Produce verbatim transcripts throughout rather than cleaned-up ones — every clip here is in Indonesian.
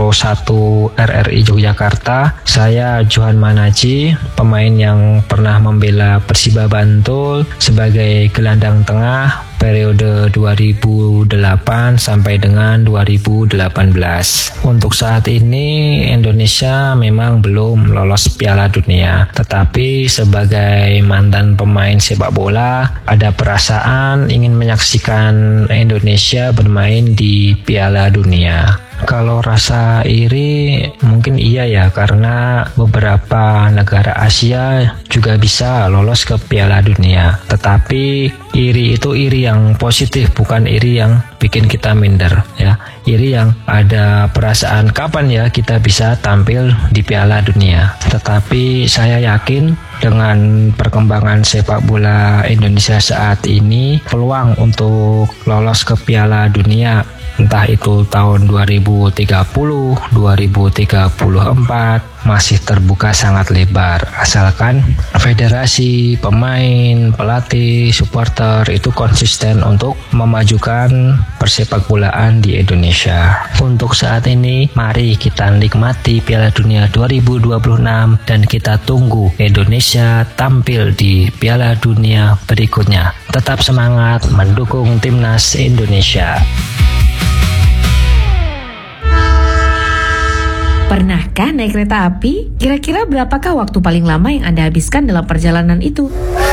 Pro satu R R I Yogyakarta. Saya Johan Manaji, pemain yang pernah membela Persiba Bantul sebagai gelandang tengah periode dua ribu delapan sampai dengan dua ribu delapan belas. Untuk saat ini Indonesia memang belum lolos Piala Dunia, tetapi sebagai mantan pemain sepak bola ada perasaan ingin menyaksikan Indonesia bermain di Piala Dunia. Kalau rasa iri mungkin iya ya, karena beberapa negara Asia juga bisa lolos ke Piala Dunia. Tetapi iri itu iri yang positif, bukan iri yang bikin kita minder ya. Iri yang ada perasaan kapan ya kita bisa tampil di Piala Dunia. Tetapi saya yakin dengan perkembangan sepak bola Indonesia saat ini, peluang untuk lolos ke Piala Dunia entah itu tahun dua ribu tiga puluh, dua ribu tiga puluh empat masih terbuka sangat lebar, asalkan federasi, pemain, pelatih, supporter itu konsisten untuk memajukan persepak bolaan di Indonesia. Untuk saat ini, mari kita nikmati Piala Dunia dua ribu dua puluh enam dan kita tunggu Indonesia tampil di Piala Dunia berikutnya. Tetap semangat mendukung timnas Indonesia. Pernahkah naik kereta api? Kira-kira berapakah waktu paling lama yang Anda habiskan dalam perjalanan itu?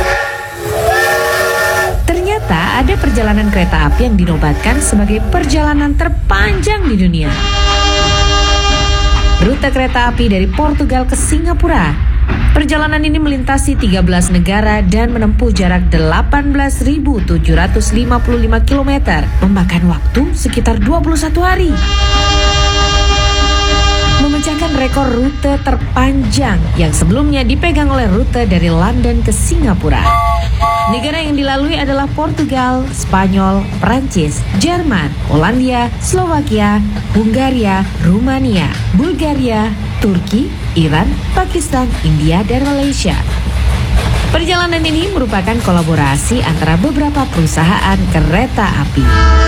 Ternyata ada perjalanan kereta api yang dinobatkan sebagai perjalanan terpanjang di dunia. Rute kereta api dari Portugal ke Singapura. Perjalanan ini melintasi tiga belas negara dan menempuh jarak delapan belas ribu tujuh ratus lima puluh lima kilometer, memakan waktu sekitar dua puluh satu hari. Memecahkan rekor rute terpanjang yang sebelumnya dipegang oleh rute dari London ke Singapura. Negara yang dilalui adalah Portugal, Spanyol, Prancis, Jerman, Polandia, Slovakia, Hungaria, Rumania, Bulgaria, Turki, Iran, Pakistan, India, dan Malaysia. Perjalanan ini merupakan kolaborasi antara beberapa perusahaan kereta api.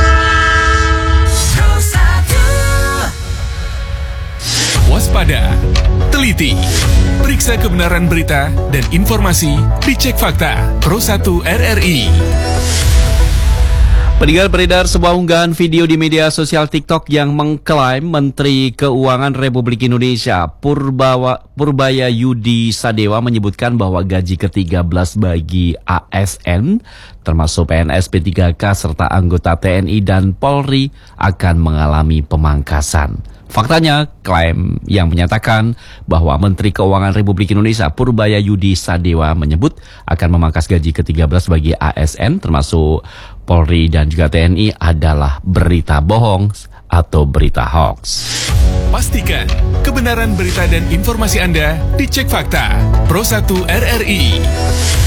Waspada, teliti, periksa kebenaran berita dan informasi, dicek fakta. Pro satu R R I. Pendengar, beredar sebuah unggahan video di media sosial TikTok yang mengklaim Menteri Keuangan Republik Indonesia Purbawa, Purbaya Yudi Sadewa menyebutkan bahwa gaji ke tiga belas bagi A S N termasuk P N S P tiga K serta anggota T N I dan Polri akan mengalami pemangkasan. Faktanya, klaim yang menyatakan bahwa Menteri Keuangan Republik Indonesia Purbaya Yudi Sadewa menyebut akan memangkas gaji ke tiga belas bagi A S N termasuk Polri dan juga T N I adalah berita bohong atau berita hoax. Pastikan kebenaran berita dan informasi Anda dicek fakta. Pro satu R R I.